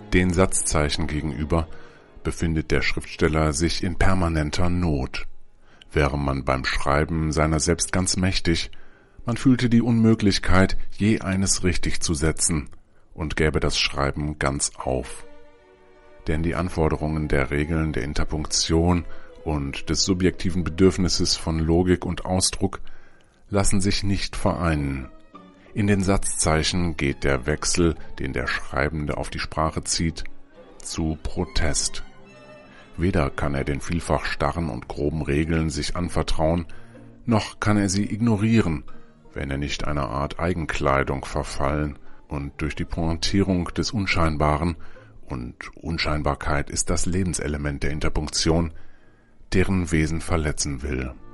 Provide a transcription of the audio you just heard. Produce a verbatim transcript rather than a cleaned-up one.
Den Satzzeichen gegenüber befindet der Schriftsteller sich in permanenter Not. Wäre man beim Schreiben seiner selbst ganz mächtig, man fühlte die Unmöglichkeit, je eines richtig zu setzen und gäbe das Schreiben ganz auf. Denn die Anforderungen der Regeln der Interpunktion und des subjektiven Bedürfnisses von Logik und Ausdruck lassen sich nicht vereinen. In den Satzzeichen geht der Wechsel, den der Schreibende auf die Sprache zieht, zu Protest. Weder kann er den vielfach starren und groben Regeln sich anvertrauen, noch kann er sie ignorieren, wenn er nicht einer Art Eigenkleidung verfallen und durch die Pointierung des Unscheinbaren, und Unscheinbarkeit ist das Lebenselement der Interpunktion, deren Wesen verletzen will.